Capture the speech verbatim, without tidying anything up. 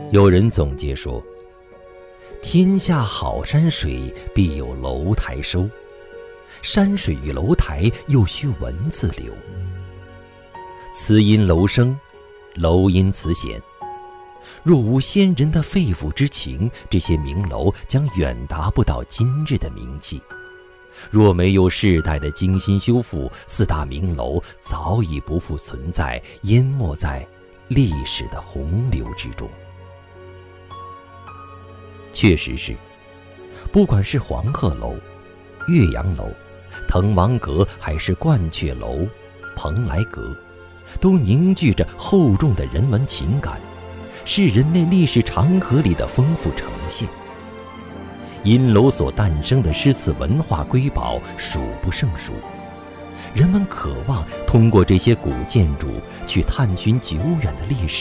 有人总结说，天下好山水，必有楼台收。山水与楼台，又须文字流。词因楼生，楼因词显。若无先人的肺腑之情，这些名楼将远达不到今日的名气。若没有世代的精心修复，四大名楼早已不复存在，淹没在历史的洪流之中。确实是，不管是黄鹤楼、岳阳楼、滕王阁，还是鹳雀楼、蓬莱阁，都凝聚着厚重的人文情感，是人类历史长河里的丰富呈现。因楼所诞生的诗词文化瑰宝数不胜数，人们渴望通过这些古建筑去探寻久远的历史，